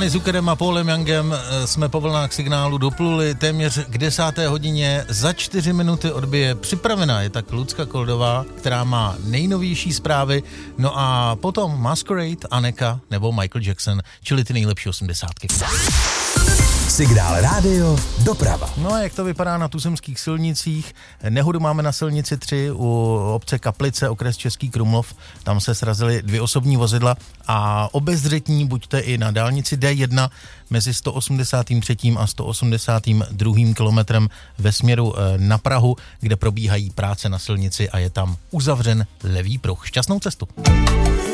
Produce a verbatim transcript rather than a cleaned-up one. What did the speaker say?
Dany Zuckerem a Paulem Youngem jsme po vlnách signálu dopluli téměř k desáté hodině. Za čtyři minuty odbije připravená je tak Lucka Koldová, která má nejnovější zprávy. No a potom Masquerade, Aneka nebo Michael Jackson, čili ty nejlepší osmdesátky. Signál rádio, doprava. No a jak to vypadá na tuzemských silnicích? Nehodu máme na silnici tři u obce Kaplice, okres Český Krumlov. Tam se srazily dvě osobní vozidla a obezřetní buďte i na dálnici D jedna mezi sto osmdesát tři a sto osmdesát dva kilometrem ve směru na Prahu, kde probíhají práce na silnici a je tam uzavřen levý pruh. Šťastnou cestu.